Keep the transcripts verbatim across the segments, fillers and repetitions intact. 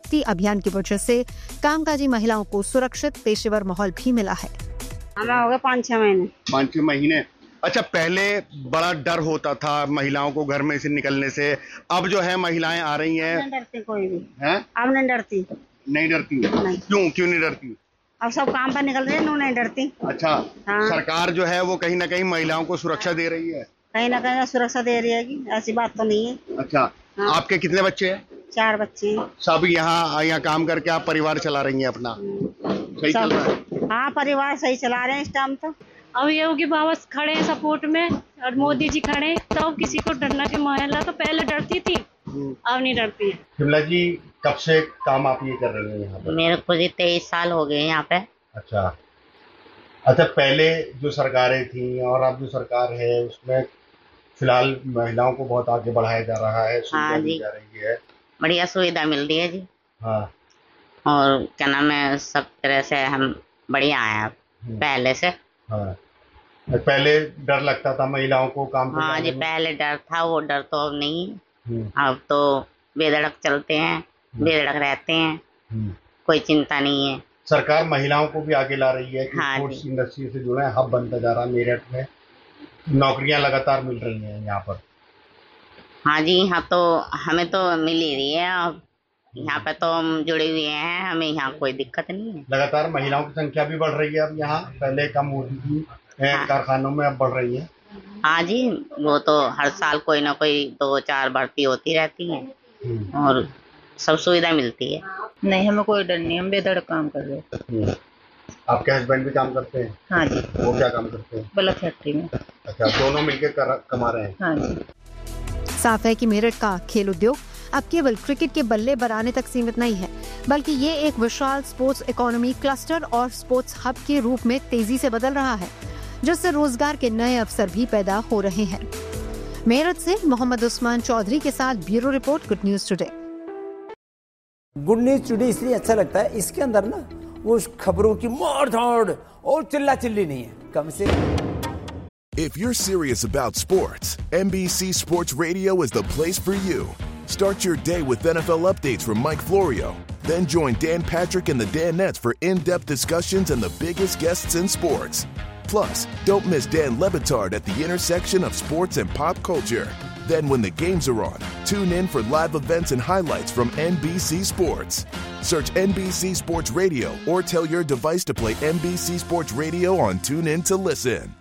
Safety अभियान की वजह से कामकाजी महिलाओं को सुरक्षित पेशेवर माहौल भी मिला है। हमें हो गए पाँच छह महीने पाँच छह महीने अच्छा, पहले बड़ा डर होता था महिलाओं को घर में से निकलने से, अब जो है महिलाएं आ रही हैं। नहीं डरती कोई भी हैं? अब नहीं डरती नहीं डरती नहीं। क्यों क्यों नहीं डरती? अब सब काम पर निकल रहे हैं, नहीं डरती। अच्छा हाँ। सरकार जो है वो कहीं ना कहीं महिलाओं को सुरक्षा दे रही है, कहीं ना कहीं सुरक्षा दे रही है, ऐसी बात तो नहीं है। अच्छा हाँ। आपके कितने बच्चे हैं? चार बच्चे हैं। सब यहाँ यहाँ काम करके आप परिवार चला रही हैं अपना? सही चल रहा है? हाँ परिवार सही चला रहे हैं इस टाइम तो। अब योगी बाबा खड़े हैं सपोर्ट में और मोदी जी खड़े हैं, तो किसी को डरना के माहौल तो पहले डरती थी, अब नहीं डरती है। शिमला जी कब से काम आप ये कर रहे हैं यहाँ पे? मेरे को जी तेईस साल हो गए यहाँ पे। अच्छा अच्छा, पहले जो सरकारें थी और अब जो सरकार है उसमें फिलहाल महिलाओं को बहुत आगे बढ़ाया जा रहा है, हाँ जी, जा रही है, बढ़िया सुविधा मिल रही है जी। हाँ, और क्या नाम है, सब तरह से हम बढ़िया आए अब पहले से। हाँ, पहले डर लगता था महिलाओं को काम पे। हाँ जी, पहले डर था, वो डर तो अब नहीं, अब तो बेधड़क चलते हैं, बेधड़क रहते हैं, कोई चिंता नहीं है। सरकार महिलाओं को भी आगे ला रही है कि हाँ स्पोर्ट्स इंडस्ट्री से जुड़े, हब बनता जा रहा है। मेरठ में नौकरियां लगातार मिल रही हैं यहाँ पर। हाँ जी, यहाँ तो हमें तो मिल ही रही है, अब यहाँ पे तो हम जुड़े हुए हैं, हमें यहाँ कोई दिक्कत नहीं है। लगातार महिलाओं की संख्या भी बढ़ रही है अब यहाँ, पहले कम होती थी हाँ। कारखानों में अब बढ़ रही है। हाँ जी, वो तो हर साल कोई ना कोई दो चार भर्ती होती रहती है और सब सुविधा मिलती है। नहीं, हमें कोई डर नहीं, हम बेधड़क काम कर रहे हैं। आपके हस्बैंड भी काम करते हैं? हाँ जी। वो क्या काम करते हैं? बल्ब फैक्ट्री में। अच्छा, दोनों मिलकर कमा रहे हैं? हाँ जी। साफ है कि मेरठ का खेल उद्योग अब केवल क्रिकेट के बल्ले बनाने तक सीमित नहीं है, बल्कि ये एक विशाल स्पोर्ट्स इकोनॉमी क्लस्टर और स्पोर्ट्स हब के रूप में तेजी से बदल रहा है, जिससे रोजगार के नए अवसर भी पैदा हो रहे हैं। मेरठ से मोहम्मद उस्मान चौधरी के साथ bureau report, good news today. Good news today इसलिए अच्छा लगता है, इसके अंदर ना वो खबरों की मार धाड़ और चिल्ला चिल्ली नहीं है, कम से कम। If you're serious about sports, N B C Sports Radio is the place for you. Start your day with N F L updates from Mike Florio. Then join Dan Patrick and the Danettes for in-depth discussions and the biggest guests in sports. Plus, don't miss Dan Lebitard at the intersection of sports and pop culture. Then when the games are on, tune in for live events and highlights from N B C Sports. Search N B C Sports Radio or tell your device to play N B C Sports Radio on TuneIn to listen.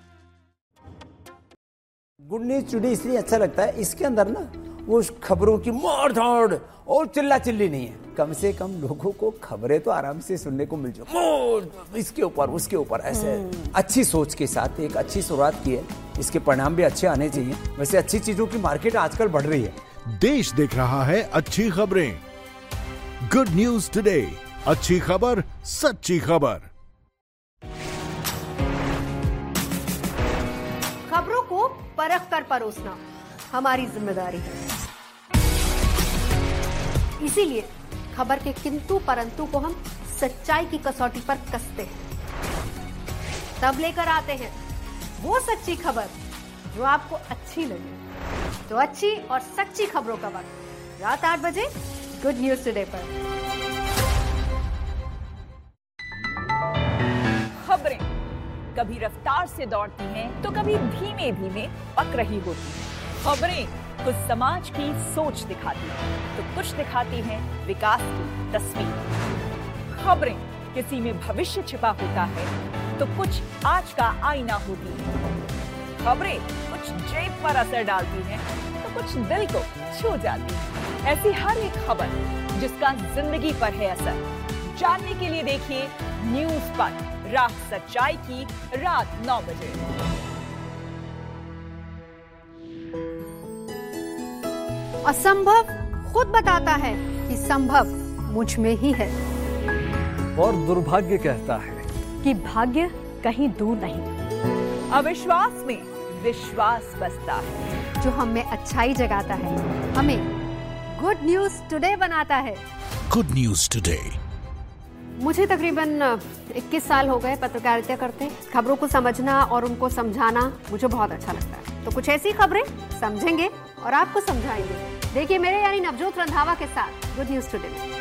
Good news today इसलिए अच्छा लगता है, इसके अंदर ना वो खबरों की मार धाड़ और चिल्ला चिल्ली नहीं है, कम से कम लोगों को खबरें तो आराम से सुनने को मिल जाए, इसके ऊपर उसके ऊपर ऐसे अच्छी सोच के साथ एक अच्छी शुरुआत की है, इसके परिणाम भी अच्छे आने चाहिए। वैसे अच्छी चीजों की मार्केट आजकल बढ़ रही है। देश देख रहा है अच्छी खबरें। गुड न्यूज टुडे, अच्छी खबर, सच्ची खबर। खबरों को परख कर परोसना हमारी जिम्मेदारी है, इसीलिए खबर के किंतु परंतु को हम सच्चाई की कसौटी पर कसते हैं। तब लेकर आते हैं वो सच्ची खबर जो आपको अच्छी लगे। तो अच्छी और सच्ची खबरों का वक्त रात आठ बजे गुड न्यूज टुडे पर। खबरें कभी रफ्तार से दौड़ती हैं तो कभी धीमे धीमे पक रही होती हैं। खबरें कुछ समाज की सोच दिखाती हैं तो कुछ दिखाती हैं विकास की तस्वीर। खबरें किसी में भविष्य छिपा होता है तो कुछ आज का आईना होती है। खबरें कुछ जेब पर असर डालती हैं तो कुछ दिल को छू जाती है। ऐसी हर एक खबर जिसका जिंदगी पर है असर, जानने के लिए देखिए न्यूज पर रात सच्चाई की रात नौ बजे। असंभव खुद बताता है कि संभव मुझ में ही है, और दुर्भाग्य कहता है कि भाग्य कहीं दूर नहीं। अविश्वास में विश्वास बसता है, जो हम में अच्छाई जगाता है, हमें गुड न्यूज टुडे बनाता है। Good news today. मुझे तकरीबन इक्कीस साल हो गए पत्रकारिता करते। खबरों को समझना और उनको समझाना मुझे बहुत अच्छा लगता है। तो कुछ ऐसी खबरें समझेंगे और आपको समझाएंगे। देखिए मेरे यानी नवजोत रंधावा के साथ गुड न्यूज टुडे में।